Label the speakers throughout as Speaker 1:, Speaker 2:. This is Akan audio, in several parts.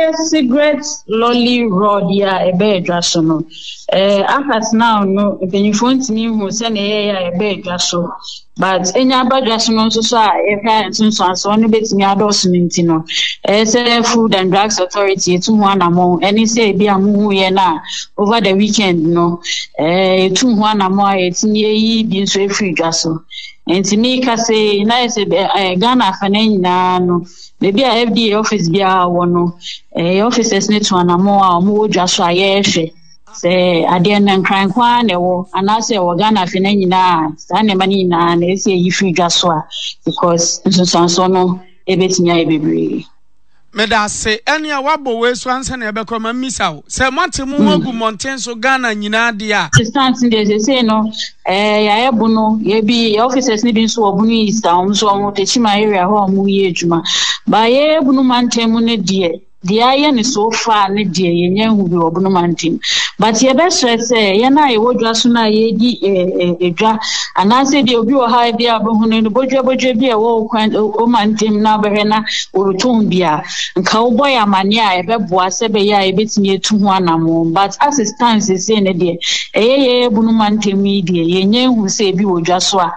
Speaker 1: cigarette lolly rod ya ebe edwaso no akas now no benifo ntimi hu se na ya ebe edwaso but enya badwaso no so a ehwa nsunso no betimi adoso nti no say Food and Drugs Authority etu hu anamo eni say bia mu hu ye na over the weekend no etu hu anamo a etinye yi bi nso efri dwaso enti mi ka say na say Ghana afana nyina no maybe a FDA office bia wono officers need to anamo a mo dwaso ayehwe say ade na nkran kwa na wo anase wo Ghana afana nyina sa ne mani nyina na esi yi free dwaso a because nso no ebetinya ebebre
Speaker 2: meda se ene a wabo we so ansa na ebekọ ma misawo se mate mu wagu mountain so Ghana nyina de a
Speaker 1: assistant dey say no ya ebu no ye bi officers ni bi so obu ni isa so omo techima area ho omo ye adwuma ba ye ebu no mountain mu ne de aye ni so far ne de ye nya hu bi obu no mountain but ye be stress ye na ye wodwa so na ye di edwa anase de obi o ha bi abohu no bodwa bi e wo kwan o mountain na be na orutun bia nka wo boy amane a ebe boa se be ya ebetimi etu ho anamo but assistance say ne de ye ebu no mountain mi de ye nya hu se bi wodwa so a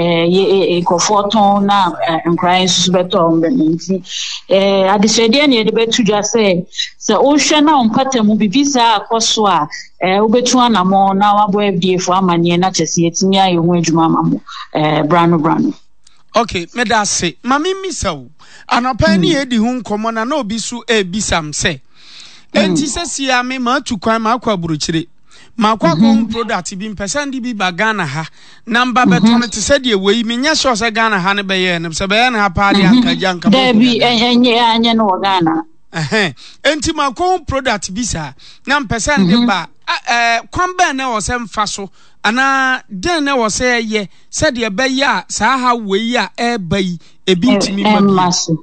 Speaker 1: ye kofoton na nkran susu beto mbenti adisede ne de betu say o hwe na ompatamu bibisa akoso a obetu anamo na wabo FDA for amane na chese etimi aye ho adwuma mamo brano
Speaker 2: okay meda se mami misawo anopa ni edi hu nkomo na obi su ebisam se enti sesia me ma tukwan ma akwa buruchire ma kwa ko product bi mpesa ndi bi ba Ghana ha namba beton te se de wei menya sure se Ghana ha ne be ye ne se be ye ne ha pa de ankaja anka
Speaker 1: Debi enye no Ghana
Speaker 2: enti ma ko product bi sa na mpesa ndi ba kwamba na wo se mfa so ana den na wo se ye se de be ya sa ha wei a ebai ebintimi
Speaker 1: maso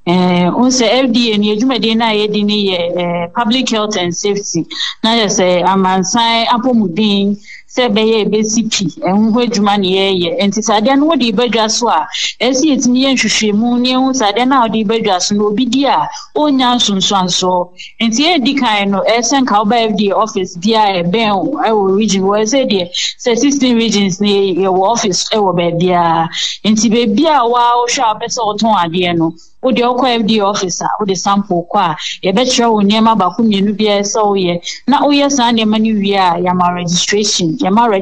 Speaker 1: on se FDA ni adwumade na ye di ni ye public health and safety na ye se amansan apomudin se be ye BCP enhu adwuma ni ye enti sade no wodi badwa so a esi etimi ye nhwehwemu ni enhu sade na wodi badwa so no obi di a onya nsonsanso enti e di kan no esen ka oba FDA office dia e ben o region wo se de 16 regions ni ye office e wo be dia enti be bia wa o hwa pese oton ade no wo de okwa FDA officer wo de sample kwa ye be kire wo niam ba ko mienu bia se wo ye na wo ye san de mani wi a ya ma registration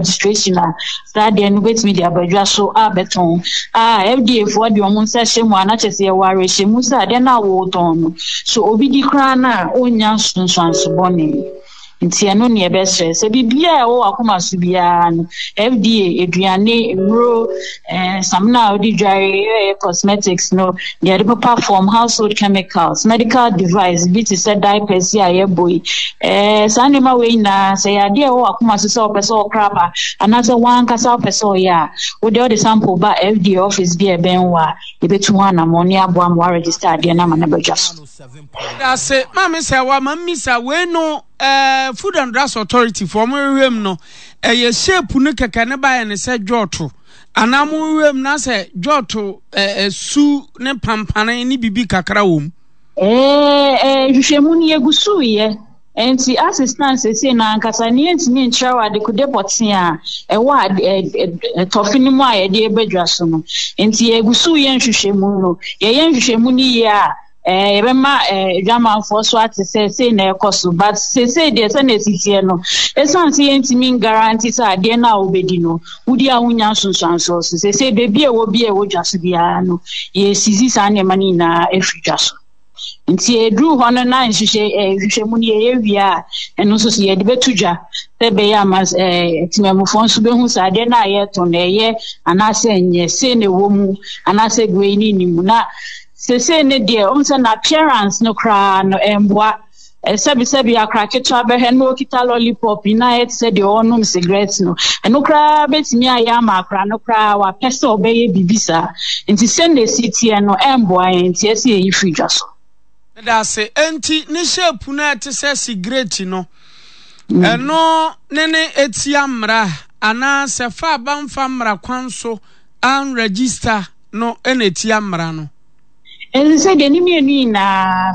Speaker 1: a stade no betimi de abadwa so a beton FDA for de omo nsa hye mu ana chese ye ware hye mu sa de na wo ton no so obi di kra na onya sunsanso bone nti eno ne ebe se bibia wo akoma so bia no FDA eduane emro samna odi dware cosmetics no they perform household chemicals medical device bit said diapers ya ye boy sanema we na say ade wo akoma so so pese okraba anase wan kasa pese ya wo de sample ba FDA office bia benwa e betu wana money abo am register ade na ma na badwas
Speaker 2: that's it mama say wa mamisa we no Food and Drugs Authority for him no ye shape no keke ne ba ne se dwoto anamu wem na se dwoto su ne pampane ni bibi kakra wom
Speaker 1: hwehwemu ni egusu ye enti assistance say na ankasa ni ntimi ntrawa de kude botin a ewa tofini mu a ye de ebadwa so no enti egusu ye hwehwemu no ye hwehwemu ni ye a ebema German for so at say na ekoso but say dey say na titie no esanse yentimi guarantee say ade na obedi no wudi awunya sunsanso say bebi e wo dwaso bia no ye sizi sa na mani na efidwaso nti edru ho no na nhwehwe mu ne ye wia eno so ye de betudwa te be ya mas timamufo nso behu sa ade na ye to na ye anase nye se ne wo mu anase gwe ni mu na se ne de onse na appearance no kra no embwa sebi akraketwa behe no kita lollipop na it said the onum cigarettes no eno kra betimi aya ma akra no kra wa pese obeye bibisa nti send city no embwa nti ese yi fridge so
Speaker 2: that's enti ni shape na it say cigarette no eno nene etiamra ana se fa banfa mra kwanso an register no ene etiamra no
Speaker 1: ese de ni mienu na